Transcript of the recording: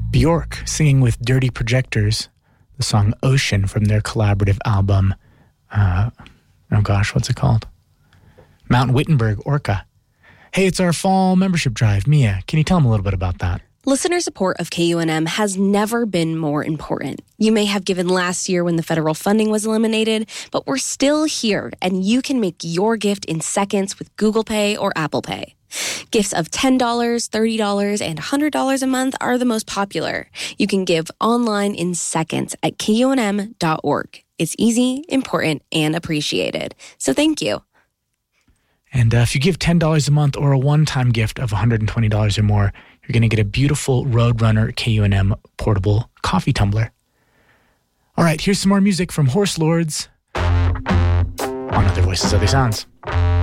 Bjork singing with Dirty Projectors, the song Ocean from their collaborative album, what's it called? Mount Wittenberg, Orca. Hey, it's our fall membership drive. Mia, can you tell them a little bit about that? Listener support of KUNM has never been more important. You may have given last year when the federal funding was eliminated, but we're still here, and you can make your gift in seconds with Google Pay or Apple Pay. Gifts of $10, $30, and $100 a month are the most popular. You can give online in seconds at KUNM.org. It's easy, important, and appreciated. So thank you. And if you give $10 a month or a one-time gift of $120 or more, you're going to get a beautiful Roadrunner KUNM portable coffee tumbler. All right, here's some more music from Horse Lords on Other Voices, Other Sounds.